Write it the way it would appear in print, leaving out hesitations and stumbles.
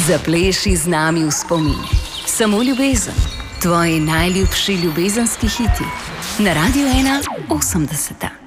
Zapleši z nami v spomin. Samo ljubezen. Tvoji najljubši ljubezenski hiti. Na Radio 1 80.